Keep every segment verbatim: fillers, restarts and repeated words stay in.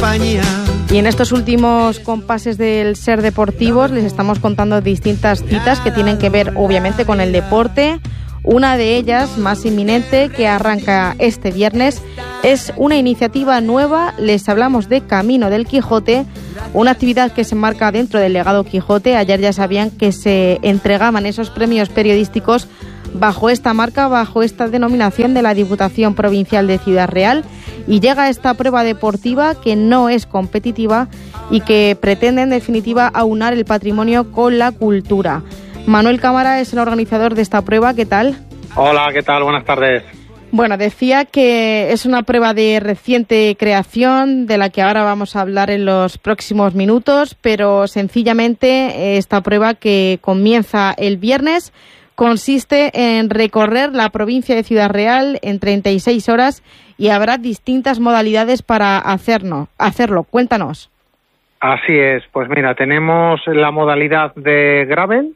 compañía. Y en estos últimos compases del Ser Deportivos les estamos contando distintas citas que tienen que ver obviamente con el deporte. Una de ellas, más inminente, que arranca este viernes, es una iniciativa nueva. Les hablamos de Camino del Quijote, una actividad que se enmarca dentro del legado Quijote. Ayer ya sabían que se entregaban esos premios periodísticos bajo esta marca, bajo esta denominación de la Diputación Provincial de Ciudad Real, y llega esta prueba deportiva que no es competitiva y que pretende en definitiva aunar el patrimonio con la cultura. Manuel Cámara es el organizador de esta prueba. ¿Qué tal? Hola, ¿qué tal? Buenas tardes. Bueno, decía que es una prueba de reciente creación, de la que ahora vamos a hablar en los próximos minutos, pero sencillamente esta prueba, que comienza el viernes, consiste en recorrer la provincia de Ciudad Real en treinta y seis horas y habrá distintas modalidades para hacerlo. hacerlo. Cuéntanos. Así es, pues mira, tenemos la modalidad de gravel,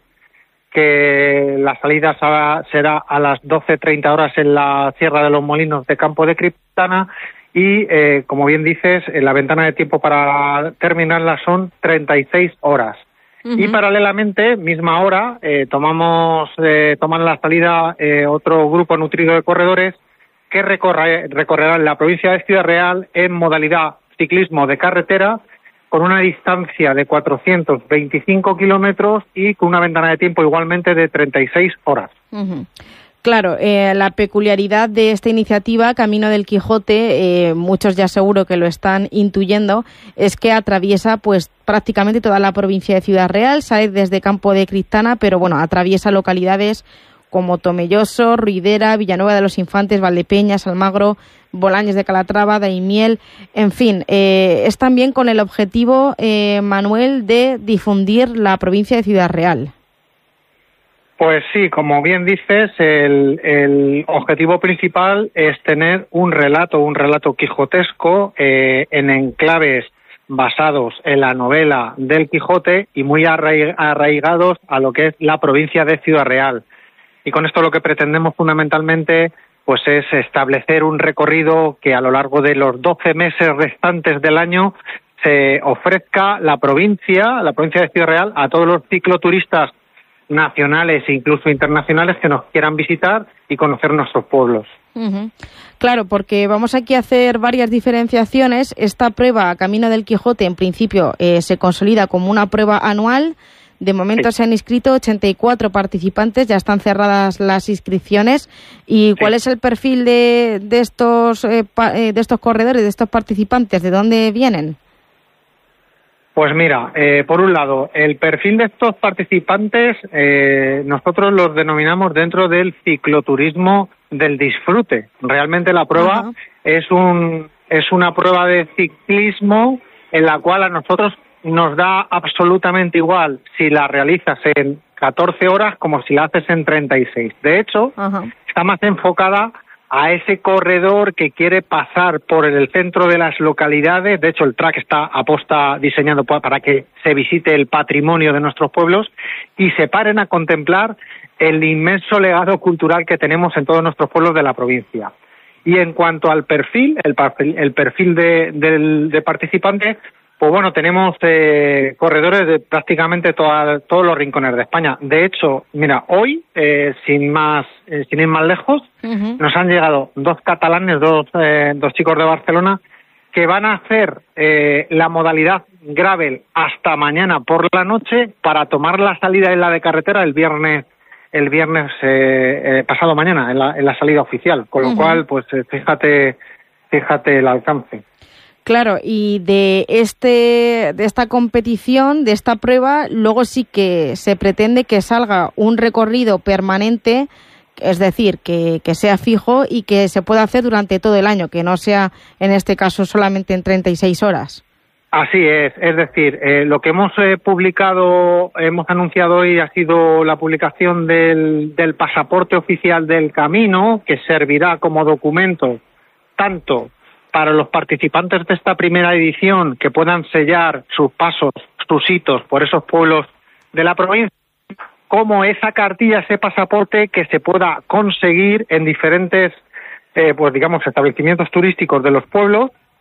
que la salida será a las doce treinta horas en la Sierra de los Molinos de Campo de Criptana y, eh, como bien dices, la ventana de tiempo para terminarla son treinta y seis horas. Uh-huh. Y paralelamente, misma hora, eh, tomamos eh, toman la salida eh, otro grupo nutrido de corredores que recorre, recorrerán la provincia de Ciudad Real en modalidad ciclismo de carretera, con una distancia de cuatrocientos veinticinco kilómetros y con una ventana de tiempo igualmente de treinta y seis horas. Uh-huh. Claro, eh, la peculiaridad de esta iniciativa, Camino del Quijote, eh, muchos ya seguro que lo están intuyendo, es que atraviesa pues prácticamente toda la provincia de Ciudad Real, sale desde Campo de Criptana, pero bueno, atraviesa localidades como Tomelloso, Ruidera, Villanueva de los Infantes, Valdepeñas, Almagro, Bolaños de Calatrava, Daimiel, en fin, eh, es también con el objetivo, eh, Manuel, de difundir la provincia de Ciudad Real. Pues sí, como bien dices, el, el objetivo principal es tener un relato, un relato quijotesco eh, en enclaves basados en la novela del Quijote y muy arraigados a lo que es la provincia de Ciudad Real. Y con esto lo que pretendemos fundamentalmente pues es establecer un recorrido que a lo largo de los doce meses restantes del año se ofrezca la provincia, la provincia de Ciudad Real, a todos los cicloturistas nacionales e incluso internacionales que nos quieran visitar y conocer nuestros pueblos. Uh-huh. Claro, porque vamos aquí a hacer varias diferenciaciones. Esta prueba Camino del Quijote, en principio, eh, se consolida como una prueba anual. De momento sí. Se han inscrito ochenta y cuatro participantes, ya están cerradas las inscripciones. ¿Y sí. cuál es el perfil de, de estos eh, pa, eh, de estos corredores, de estos participantes? ¿De dónde vienen? Pues mira, eh, por un lado, el perfil de estos participantes eh, nosotros los denominamos dentro del cicloturismo del disfrute. Realmente la prueba uh-huh. es un es una prueba de ciclismo en la cual a nosotros nos da absolutamente igual si la realizas en catorce horas como si la haces en treinta y seis. De hecho, uh-huh. está más enfocada a ese corredor que quiere pasar por el centro de las localidades. De hecho, el track está aposta diseñado para que se visite el patrimonio de nuestros pueblos y se paren a contemplar el inmenso legado cultural que tenemos en todos nuestros pueblos de la provincia. Y en cuanto al perfil, el perfil, el perfil de, de, de participantes, pues bueno, tenemos eh, corredores de prácticamente toda, todos los rincones de España. De hecho, mira, hoy, eh, sin más, eh, sin ir más lejos, uh-huh. nos han llegado dos catalanes, dos, eh, dos chicos de Barcelona, que van a hacer eh, la modalidad gravel hasta mañana por la noche para tomar la salida en la de carretera el viernes, el viernes eh, eh, pasado mañana, en la, en la salida oficial. Con lo uh-huh. cual, pues eh, fíjate, fíjate el alcance. Claro, y de este de esta competición, de esta prueba, luego sí que se pretende que salga un recorrido permanente, es decir, que, que sea fijo y que se pueda hacer durante todo el año, que no sea, en este caso, solamente en treinta y seis horas. Así es, es decir, eh, lo que hemos eh, publicado, hemos anunciado hoy ha sido la publicación del, del pasaporte oficial del camino, que servirá como documento tanto para los participantes de esta primera edición que puedan sellar sus pasos, sus hitos por esos pueblos de la provincia, como esa cartilla, ese pasaporte que se pueda conseguir en diferentes, eh, pues digamos, establecimientos turísticos de los pueblos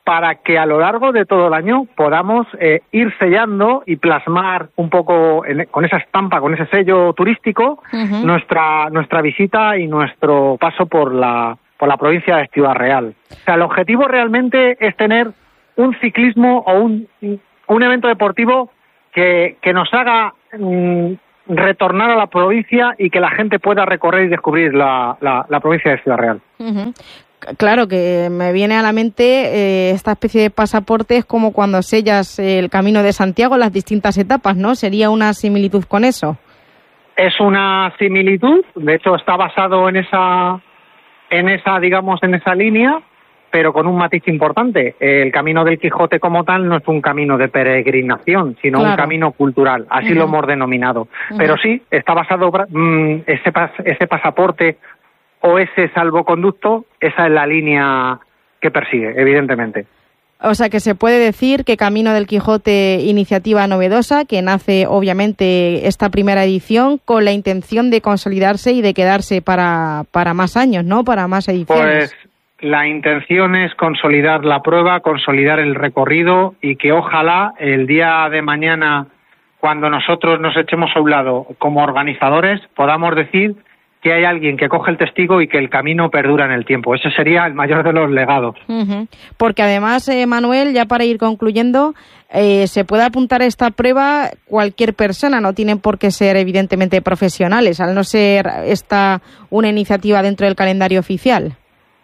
para que a lo largo de todo el año podamos eh, ir sellando y plasmar un poco en, con esa estampa, con ese sello turístico, uh-huh. nuestra nuestra visita y nuestro paso por la por la provincia de Ciudad Real. O sea, el objetivo realmente es tener un ciclismo o un, un evento deportivo que, que nos haga mm, retornar a la provincia y que la gente pueda recorrer y descubrir la, la, la provincia de Ciudad Real. Uh-huh. Claro, que me viene a la mente eh, esta especie de pasaporte es como cuando sellas el Camino de Santiago, las distintas etapas, ¿no? ¿Sería una similitud con eso? Es una similitud, de hecho está basado en esa, en esa, digamos, en esa línea, pero con un matiz importante. El Camino del Quijote como tal no es un camino de peregrinación, sino claro. un camino cultural, así uh-huh. lo hemos denominado. Uh-huh. Pero sí, está basado, mm, ese, pas, ese pasaporte o ese salvoconducto, esa es la línea que persigue, evidentemente. O sea que se puede decir que Camino del Quijote, iniciativa novedosa, que nace obviamente esta primera edición con la intención de consolidarse y de quedarse para, para más años, ¿no? Para más ediciones. Pues la intención es consolidar la prueba, consolidar el recorrido y que ojalá el día de mañana, cuando nosotros nos echemos a un lado como organizadores, podamos decir que hay alguien que coge el testigo y que el camino perdura en el tiempo. Ese sería el mayor de los legados. Uh-huh. Porque además, eh, Manuel, ya para ir concluyendo, eh, se puede apuntar a esta prueba cualquier persona, no tienen por qué ser evidentemente profesionales, al no ser esta una iniciativa dentro del calendario oficial.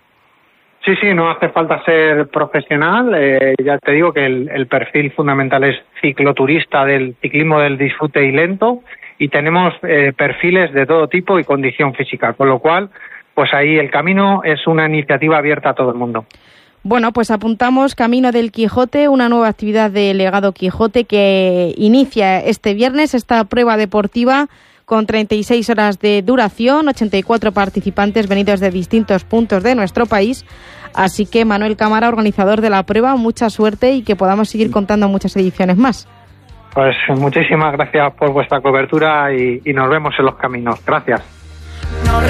Sí, sí, no hace falta ser profesional. Eh, ya te digo que el, el perfil fundamental es cicloturista del ciclismo del disfrute y lento, y tenemos eh, perfiles de todo tipo y condición física, con lo cual, pues ahí el camino es una iniciativa abierta a todo el mundo. Bueno, pues apuntamos Camino del Quijote, una nueva actividad de Legado Quijote que inicia este viernes esta prueba deportiva con treinta y seis horas de duración, ochenta y cuatro participantes venidos de distintos puntos de nuestro país. Así que, Manuel Cámara, organizador de la prueba, mucha suerte y que podamos seguir contando muchas ediciones más. Pues muchísimas gracias por vuestra cobertura y, y nos vemos en los caminos. Gracias.